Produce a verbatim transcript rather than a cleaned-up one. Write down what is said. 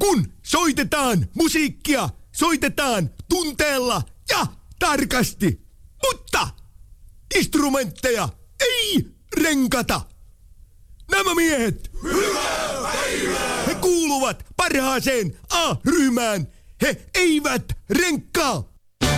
kun soitetaan musiikkia, soitetaan tunteella ja tarkasti, mutta instrumentteja ei renkata. Nämä miehet, hyvää päivää! He kuuluvat parhaaseen A-ryhmään. He eivät renkkaa.